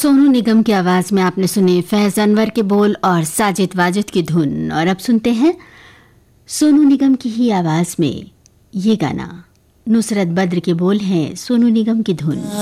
सोनू निगम की आवाज में आपने सुने फैज अनवर के बोल और साजिद वाजिद की धुन। और अब सुनते हैं सोनू निगम की ही आवाज में ये गाना। नुसरत बद्र के बोल हैं, सोनू निगम की धुन।